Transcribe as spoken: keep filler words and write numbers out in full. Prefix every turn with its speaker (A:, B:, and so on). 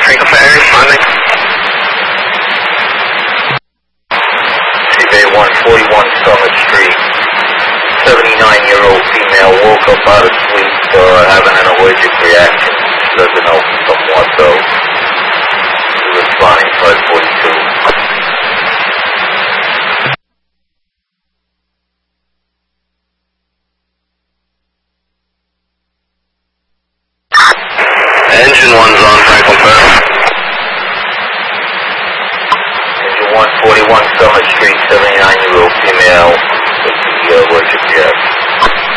A: Franklin Ferry, responding.
B: T J one forty-one Summit Street. seventy-nine-year-old female woke up out of sleep, uh, having an allergic reaction. She doesn't know somewhat, though. Responding five forty-two.
A: Engine one's on Franklin Ferry.
B: Engine one forty-one Summit Street, seventy-nine-year-old female with the uh, allergic reaction.